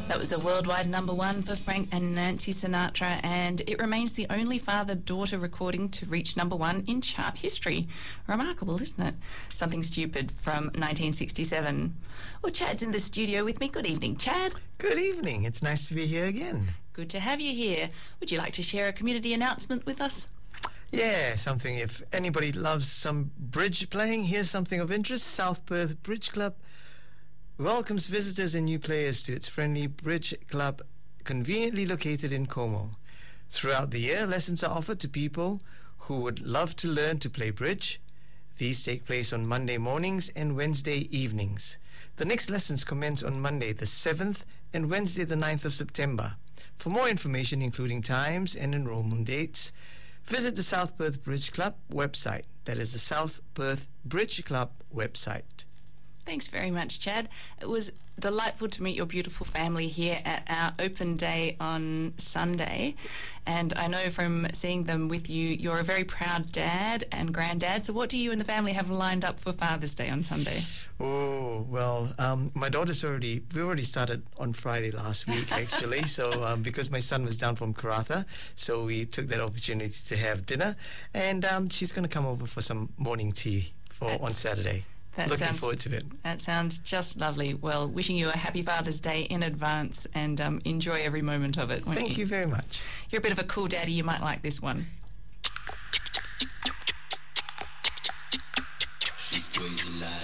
That was a worldwide #1 for Frank and Nancy Sinatra, and it remains the only father-daughter recording to reach #1 in chart history. Remarkable, isn't it? Something Stupid from 1967. Well, Chad's in the studio with me. Good evening, Chad. Good evening. It's nice to be here again. Good to have you here. Would you like to share a community announcement with us? Yeah, something. If anybody loves some bridge playing, here's something of interest. South Perth Bridge Club welcomes visitors and new players to its friendly bridge club conveniently located in Como. Throughout the year, lessons are offered to people who would love to learn to play bridge. These take place on Monday mornings and Wednesday evenings. The next lessons commence on Monday the 7th and Wednesday the 9th of September. For more information, including times and enrollment dates, visit the South Perth Bridge Club website. That is the South Perth Bridge Club website. Thanks very much, Chad. It was delightful to meet your beautiful family here at our open day on Sunday. And I know from seeing them with you, you're a very proud dad and granddad. So what do you and the family have lined up for Father's Day on Sunday? Oh, well, my daughter's we already started on Friday last week, actually. So because my son was down from Karratha, so we took that opportunity to have dinner. And she's going to come over for some morning tea on Saturday. Looking forward to it. That sounds just lovely. Well, wishing you a happy Father's Day in advance, and enjoy every moment of it. Thank you very much. You're a bit of a cool daddy. You might like this one. She's crazy like